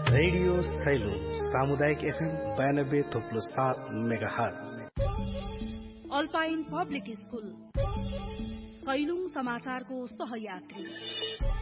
Radio Cello सामुदायिक FM 92.7 megahertz. Alpine public school Sailung समाचारको सहयात्री।